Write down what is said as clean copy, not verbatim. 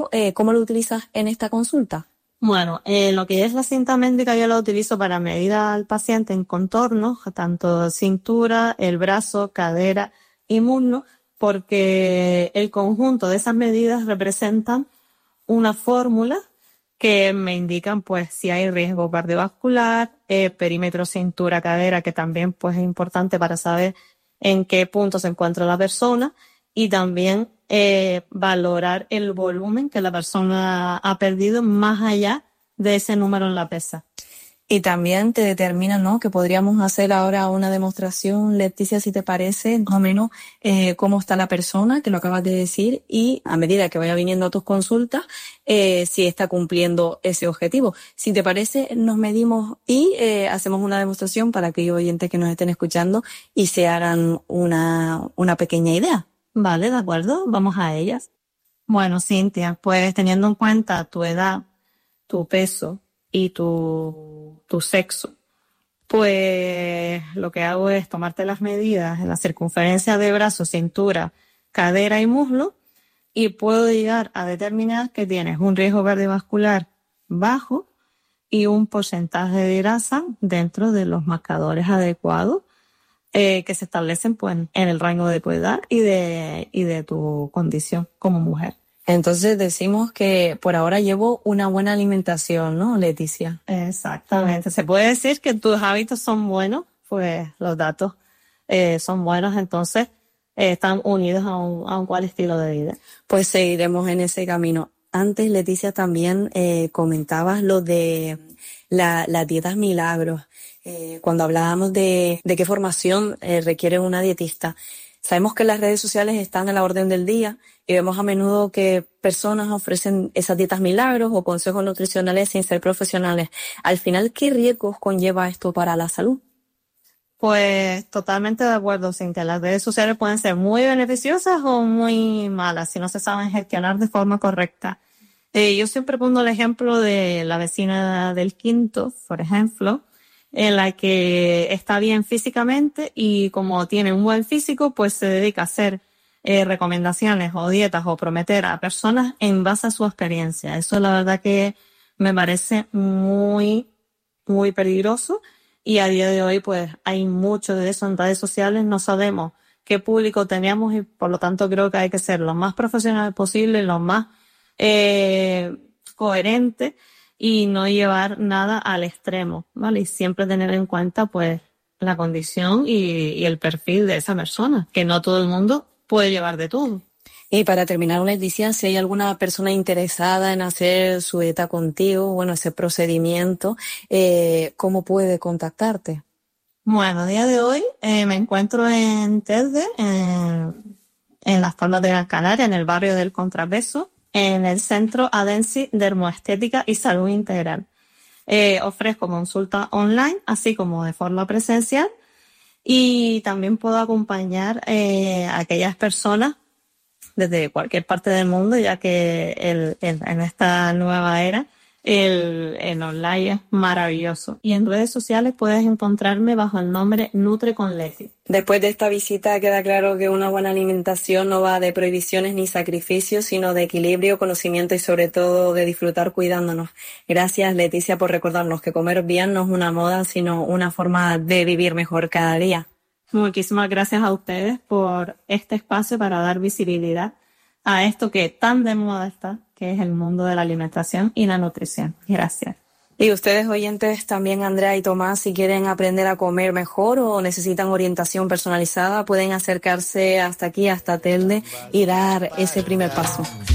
¿Cómo lo utilizas en esta consulta? Bueno, lo que es la cinta métrica yo la utilizo para medir al paciente en contornos, tanto cintura, el brazo, cadera y muslo, porque el conjunto de esas medidas representan una fórmula que me indican pues si hay riesgo cardiovascular, perímetro cintura-cadera, que también pues es importante para saber en qué punto se encuentra la persona, y también valorar el volumen que la persona ha perdido más allá de ese número en la pesa. Y también te determina, ¿no?, que podríamos hacer ahora una demostración, Leticia, si te parece, más o menos cómo está la persona, que lo acabas de decir, y a medida que vaya viniendo a tus consultas, si está cumpliendo ese objetivo. Si te parece, nos medimos y hacemos una demostración para aquellos oyentes que nos estén escuchando y se hagan una pequeña idea. Vale, de acuerdo, vamos a ellas. Bueno, Cintia, pues teniendo en cuenta tu edad, tu peso y tu sexo, pues lo que hago es tomarte las medidas en la circunferencia de brazo, cintura, cadera y muslo, y puedo llegar a determinar que tienes un riesgo cardiovascular bajo y un porcentaje de grasa dentro de los marcadores adecuados que se establecen pues en el rango de tu edad y de tu condición como mujer. Entonces decimos que por ahora llevo una buena alimentación, ¿no, Leticia? Exactamente. Se puede decir que tus hábitos son buenos, pues los datos son buenos, entonces están unidos a un cual estilo de vida. Pues seguiremos en ese camino. Antes, Leticia, también comentabas lo de las dietas milagros. Cuando hablábamos de qué formación requiere una dietista. Sabemos que las redes sociales están a la orden del día y vemos a menudo que personas ofrecen esas dietas milagros o consejos nutricionales sin ser profesionales. Al final, ¿qué riesgos conlleva esto para la salud? Pues totalmente de acuerdo, Cintia. Las redes sociales pueden ser muy beneficiosas o muy malas si no se saben gestionar de forma correcta. Yo siempre pongo el ejemplo de la vecina del quinto, por ejemplo, en la que está bien físicamente y como tiene un buen físico, pues se dedica a hacer recomendaciones o dietas o prometer a personas en base a su experiencia. Eso la verdad que me parece muy, muy peligroso y a día de hoy pues hay mucho de eso en redes sociales. No sabemos qué público tenemos y por lo tanto creo que hay que ser lo más profesional posible, lo más coherente y no llevar nada al extremo, ¿vale? Y siempre tener en cuenta, pues, la condición y el perfil de esa persona, que no todo el mundo puede llevar de todo. Y para terminar, Leticia, si hay alguna persona interesada en hacer su dieta contigo, bueno, ese procedimiento, ¿cómo puede contactarte? Bueno, a día de hoy me encuentro en Telde, en las Palmas de Gran Canaria, en el barrio del Contrapeso, en el Centro Adensi Dermoestética y Salud Integral. Ofrezco consulta online, así como de forma presencial, y también puedo acompañar a aquellas personas desde cualquier parte del mundo, ya que en esta nueva era el online es maravilloso. Y en redes sociales puedes encontrarme bajo el nombre Nutre con Leti. Después de esta visita queda claro que una buena alimentación no va de prohibiciones ni sacrificios, sino de equilibrio, conocimiento y sobre todo de disfrutar cuidándonos. Gracias, Leticia, por recordarnos que comer bien no es una moda, sino una forma de vivir mejor cada día. Muchísimas gracias a ustedes por este espacio para dar visibilidad a esto que tan de moda está, que es el mundo de la alimentación y la nutrición. Gracias. Y ustedes, oyentes, también, Andrea y Tomás, si quieren aprender a comer mejor o necesitan orientación personalizada, pueden acercarse hasta aquí, hasta Telde, y dar ese primer paso.